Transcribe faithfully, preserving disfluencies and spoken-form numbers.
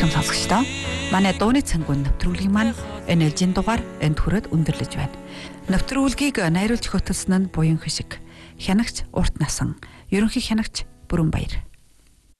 Эрхэм сонсогчдоо манай дууны цангуун нэвтрүүлгийн маань энэ ээлжийн дугаар энд хүрээд өндөрлөж байна. Нэвтрүүлгийг найруулж хөтлсөн нь Буян Хишиг, хянагч Урт Насан, ерөнхий хянагч Бүрэн Баяр.